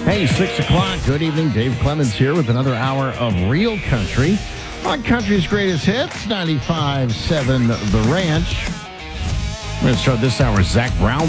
Hey, 6 o'clock. Good evening. Dave Clemens here with another hour of Real Country on Country's Greatest Hits, 95.7 The Ranch. We're going to start this hour with Zach Brown.